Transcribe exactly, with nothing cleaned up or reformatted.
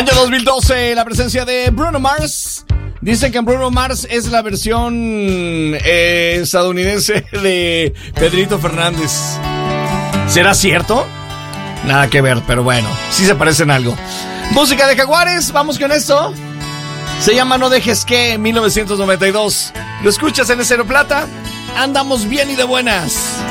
Año dos mil doce, la presencia de Bruno Mars. Dicen que Bruno Mars es la versión eh, estadounidense de Pedrito Fernández. ¿Será cierto? Nada que ver, pero bueno, sí se parecen algo. Música de Jaguares, vamos con esto. Se llama No Dejes Que, mil novecientos noventa y dos. ¿Lo escuchas en Estéreo Plata? Andamos bien y de buenas.